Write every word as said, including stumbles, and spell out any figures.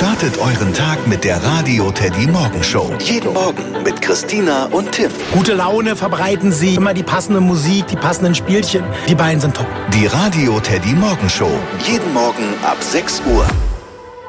Startet euren Tag mit der Radio Teddy Morgenshow. Jeden Morgen mit Christina und Tim. Gute Laune verbreiten sie, immer die passende Musik, die passenden Spielchen. Die beiden sind top. Die Radio Teddy Morgenshow. Jeden Morgen ab sechs Uhr.